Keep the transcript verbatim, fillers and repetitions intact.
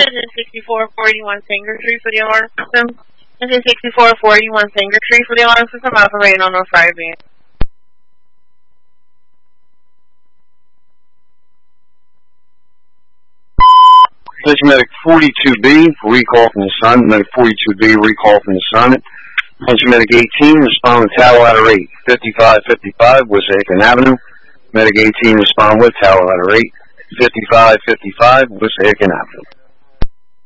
Engine sixty-four forty-one Finger Tree for the alarm system. Engine sixty-four forty-one Finger Tree for the alarm system, operating on North Fire Beam. Station Medic forty-two B, recall from the Sun. Medic forty-two B, recall from the Sun. Engine Medic eighteen, respond with Tower Ladder eight, fifty-five fifty-five, West Aiken Avenue. Medic eighteen, respond with Tower Ladder eight, fifty-five fifty-five, West Aiken Avenue.